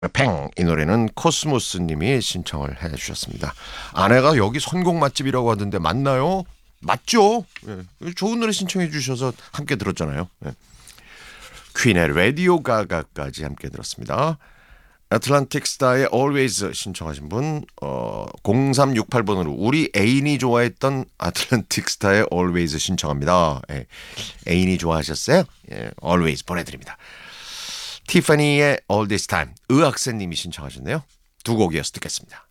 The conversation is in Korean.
팽! 이 노래는 코스모스님이 신청을 해주셨습니다. 아내가 여기 선곡 맛집이라고 하던데 맞나요? 맞죠? 예, 좋은 노래 신청해 주셔서 함께 들었잖아요. 예. 퀸의 라디오 가가까지 함께 들었습니다. 애틀란틱 스타의 Always 신청하신 분 0368번으로 우리 애인이 좋아했던 애틀란틱 스타의 Always 신청합니다. 예. 애인이 좋아하셨어요? 예, Always 보내드립니다. 티파니의 All This Time 의학생님이 신청하셨네요. 두 곡 이어서 듣겠습니다.